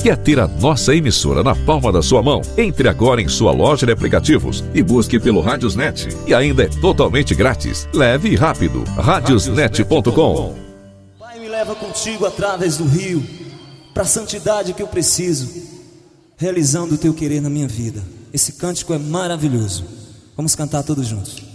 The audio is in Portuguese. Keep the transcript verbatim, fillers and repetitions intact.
Quer ter a nossa emissora na palma da sua mão? Entre agora em sua loja de aplicativos e busque pelo Radiosnet. E ainda é totalmente grátis. Leve e rápido. radiosnet ponto com. Pai, me leva contigo através do rio, para a santidade que eu preciso, realizando o teu querer na minha vida. Esse cântico é maravilhoso. Vamos cantar todos juntos.